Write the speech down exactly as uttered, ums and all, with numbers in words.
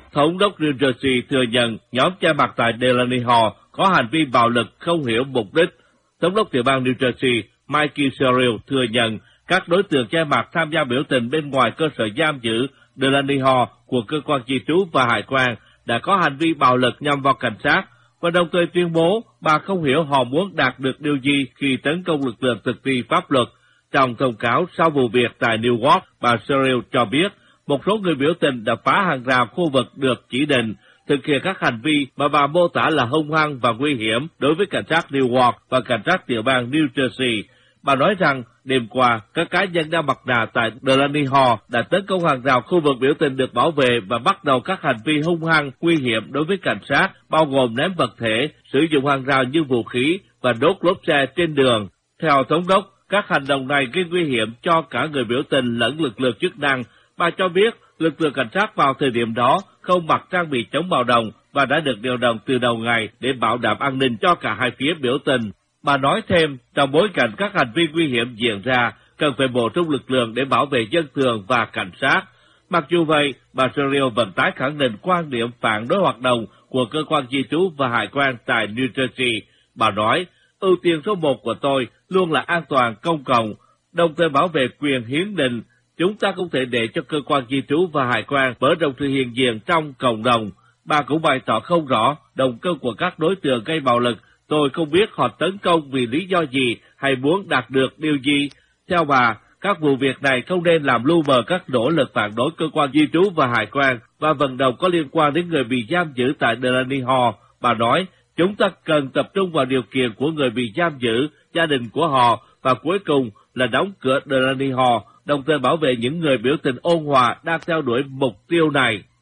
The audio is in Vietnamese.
Thống đốc New Jersey thừa nhận nhóm che mặt tại Delaney Hall có hành vi bạo lực không hiểu mục đích. Thống đốc tiểu bang New Jersey Mike Sherrill thừa nhận các đối tượng che mặt tham gia biểu tình bên ngoài cơ sở giam giữ Delaney Hall của cơ quan di trú và hải quan đã có hành vi bạo lực nhằm vào cảnh sát, và đồng thời tuyên bố bà không hiểu họ muốn đạt được điều gì khi tấn công lực lượng thực thi pháp luật. Trong thông cáo sau vụ việc tại New York, bà Sherrill cho biết một số người biểu tình đã phá hàng rào khu vực được chỉ định, thực hiện các hành vi mà bà mô tả là hung hăng và nguy hiểm đối với cảnh sát New York và cảnh sát tiểu bang New Jersey. Bà nói rằng đêm qua, các cá nhân đeo mặt nạ tại Delaney Hall đã tấn công hàng rào khu vực biểu tình được bảo vệ và bắt đầu các hành vi hung hăng, nguy hiểm đối với cảnh sát, bao gồm ném vật thể, sử dụng hàng rào như vũ khí và đốt lốp xe trên đường. Theo thống đốc, các hành động này gây nguy hiểm cho cả người biểu tình lẫn lực lượng chức năng. Bà cho biết lực lượng cảnh sát vào thời điểm đó không mặc trang bị chống bạo động và đã được điều động từ đầu ngày để bảo đảm an ninh cho cả hai phía biểu tình. Bà nói thêm, trong bối cảnh các hành vi nguy hiểm diễn ra, cần phải bổ sung lực lượng để bảo vệ dân thường và cảnh sát. Mặc dù vậy, bà Sherrill vẫn tái khẳng định quan điểm phản đối hoạt động của cơ quan di trú và hải quan tại New Jersey. Bà nói, ưu tiên số một của tôi luôn là an toàn công cộng, đồng thời bảo vệ quyền hiến định. Chúng ta không thể để cho cơ quan di trú và hải quan mở rộng sự hiện diện trong cộng đồng. Bà cũng bày tỏ không rõ động cơ của các đối tượng gây bạo lực. Tôi không biết họ tấn công vì lý do gì hay muốn đạt được điều gì. Theo bà, các vụ việc này không nên làm lu mờ các nỗ lực phản đối cơ quan di trú và hải quan và vận động có liên quan đến người bị giam giữ tại Delaney Hall. Bà nói, chúng ta cần tập trung vào điều kiện của người bị giam giữ, gia đình của họ và cuối cùng là đóng cửa Delaney Hall, đồng thời bảo vệ những người biểu tình ôn hòa đang theo đuổi mục tiêu này.